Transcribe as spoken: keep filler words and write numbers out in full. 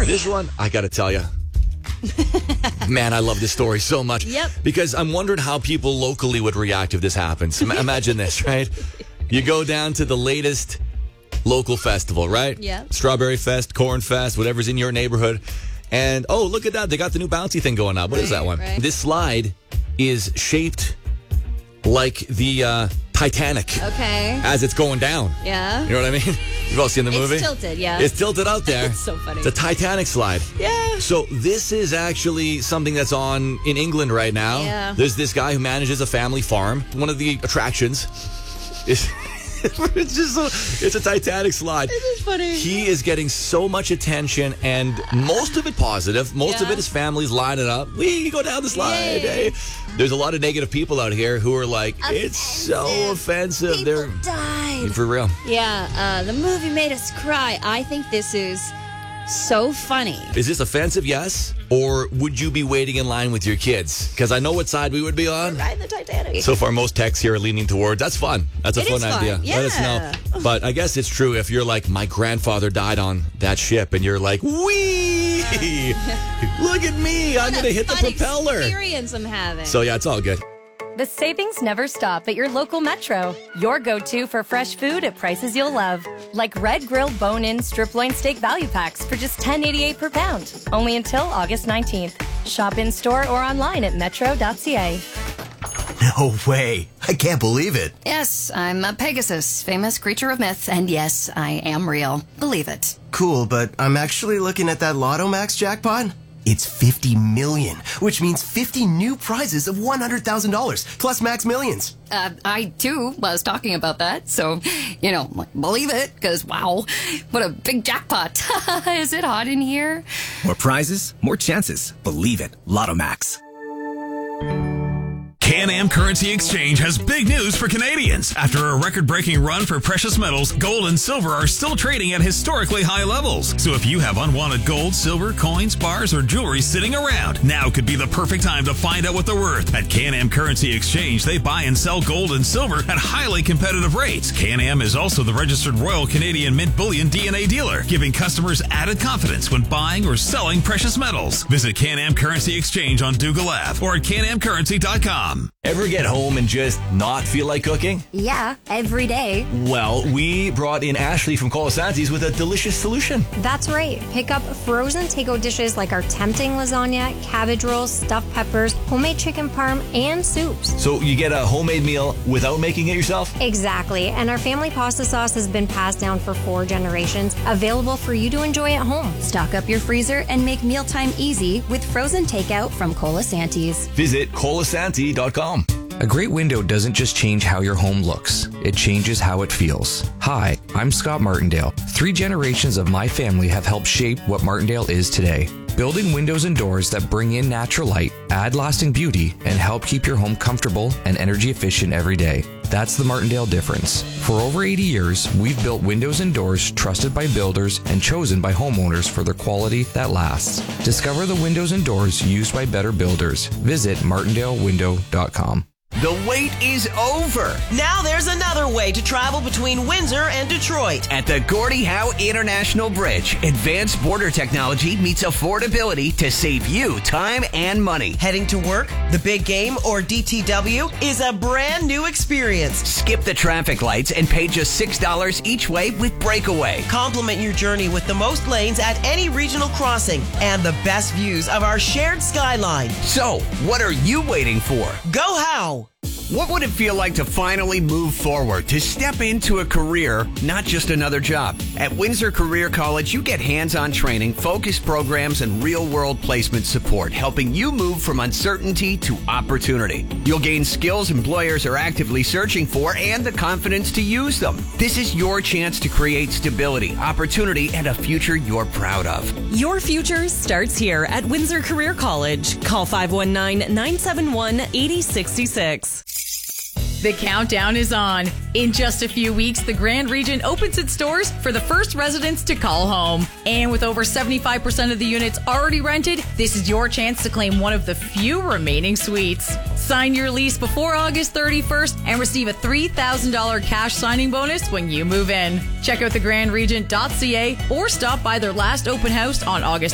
This one, I got to tell you. Man, I love this story so much. Yep. Because I'm wondering how people locally would react if this happens. Imagine this, right? You go down to the latest local festival, right? Yeah. Strawberry Fest, Corn Fest, whatever's in your neighborhood. And, oh, look at that. They got the new bouncy thing going on. What right, is that one? Right. This slide is shaped like the uh, Titanic. Okay. As it's going down. Yeah. You know what I mean? You've all seen the movie? It's tilted, yeah. It's tilted out there. It's so funny. It's a Titanic slide. Yeah. So this is actually something that's on in England right now. Yeah. There's this guy who manages a family farm. One of the attractions is... it's just so, it's a Titanic slide. This is funny. He is getting so much attention, and most of it positive. Most yeah. of it is families lining up. We go down the slide. Yay. Hey. There's a lot of negative people out here who are like, Offensive. it's so offensive. People They're died. for real. Yeah, uh, the movie made us cry. I think this is so funny. Is this offensive? Yes. Or would you be waiting in line with your kids? Because I know what side we would be on. Ride the Titanic. So far, most texts here are leaning towards, that's fun. That's a It fun is fun. idea. Yeah. Let us know. But I guess it's true if you're like, my grandfather died on that ship, and you're like, wee! Look at me. I'm going to hit the Fun propeller. experience I'm having. So yeah, it's all good. The savings never stop at your local Metro. Your go-to for fresh food at prices you'll love. Like red grilled bone-in strip loin steak value packs for just ten eighty-eight per pound. Only until August nineteenth. Shop in-store or online at metro dot c a. No way. I can't believe it. Yes, I'm a Pegasus, famous creature of myth, and yes, I am real. Believe it. Cool, but I'm actually looking at that Lotto Max jackpot. It's fifty million, which means fifty new prizes of one hundred thousand dollars, plus Max Millions. Uh, I, too, was talking about that, so, you know, believe it, because, wow, what a big jackpot. Is it hot in here? More prizes, more chances. Believe it. Lotto Max. Can-Am Currency Exchange has big news for Canadians. After a record-breaking run for precious metals, gold and silver are still trading at historically high levels. So if you have unwanted gold, silver, coins, bars, or jewelry sitting around, now could be the perfect time to find out what they're worth. At Can-Am Currency Exchange, they buy and sell gold and silver at highly competitive rates. Can-Am is also the registered Royal Canadian Mint Bullion D N A dealer, giving customers added confidence when buying or selling precious metals. Visit Can-Am Currency Exchange on Dougal Ave or at can am currency dot com. Ever get home and just not feel like cooking? Yeah, every day. Well, we brought in Ashley from Colasanti's with a delicious solution. That's right. Pick up frozen to-go dishes like our tempting lasagna, cabbage rolls, stuffed peppers, homemade chicken parm, and soups. So you get a homemade meal without making it yourself? Exactly. And our family pasta sauce has been passed down for four generations, available for you to enjoy at home. Stock up your freezer and make mealtime easy with frozen takeout from Colasanti's. Visit colasanti dot com. A great window doesn't just change how your home looks, it changes how it feels. Hi, I'm Scott Martindale. Three generations of my family have helped shape what Martindale is today. Building windows and doors that bring in natural light, add lasting beauty, and help keep your home comfortable and energy efficient every day. That's the Martindale difference. For over eighty years, we've built windows and doors trusted by builders and chosen by homeowners for their quality that lasts. Discover the windows and doors used by better builders. Visit martindale window dot com. The wait is over. Now there's another way to travel between Windsor and Detroit. At the Gordie Howe International Bridge, advanced border technology meets affordability to save you time and money. Heading to work, the big game, or D T W is a brand new experience. Skip the traffic lights and pay just six dollars each way with Breakaway. Complement your journey with the most lanes at any regional crossing and the best views of our shared skyline. So, what are you waiting for? Go Howe! What would it feel like to finally move forward, to step into a career, not just another job? At Windsor Career College, you get hands-on training, focused programs, and real-world placement support, helping you move from uncertainty to opportunity. You'll gain skills employers are actively searching for and the confidence to use them. This is your chance to create stability, opportunity, and a future you're proud of. Your future starts here at Windsor Career College. Call five one nine, nine seven one, eight zero six six. The countdown is on. In just a few weeks, the Grand Regent opens its doors for the first residents to call home. And with over seventy-five percent of the units already rented, this is your chance to claim one of the few remaining suites. Sign your lease before August thirty-first and receive a three thousand dollars cash signing bonus when you move in. Check out the grand regent dot c a or stop by their last open house on August